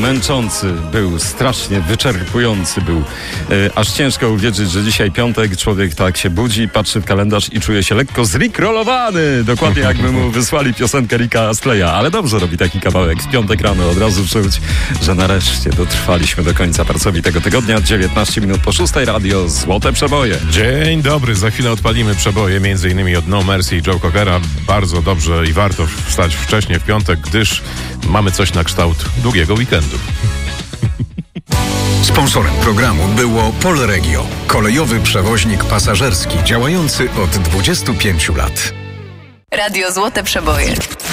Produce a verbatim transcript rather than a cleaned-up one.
męczący, był strasznie wyczerpujący, był e, aż ciężko uwierzyć, że dzisiaj piątek, człowiek tak się budzi, patrzy w kalendarz i czuje się lekko zrikrolowany, dokładnie jakby mu wysłali piosenkę Ricka Astleya, ale dobrze robi taki kawałek w piątek rano, od razu czuć, że nareszcie dotrwaliśmy do końca pracowitego tygodnia. Dziewiętnaście minut po szóstej, radio Złote Przeboje. Dzień dobry, za chwilę odpalimy przeboje, między innymi od No Mercy i Joe Cockera. Bardzo dobrze i warto wstać wcześnie w piątek, gdyż mamy coś na kształt długiego weekendu. Sponsorem programu było Polregio, kolejowy przewoźnik pasażerski działający od dwudziestu pięciu lat. Radio Złote Przeboje.